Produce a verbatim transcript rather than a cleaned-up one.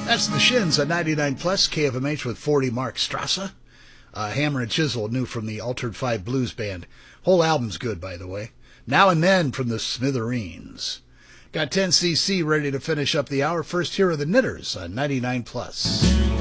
That's the Shins on ninety-nine plus K F M H with forty Mark Strasser. Uh, Hammer and Chisel, new from the Altered Five Blues Band. Whole album's good, by the way. Now and Then from the Smithereens. Got ten C C ready to finish up the hour. First here are the Knitters on ninety-nine plus.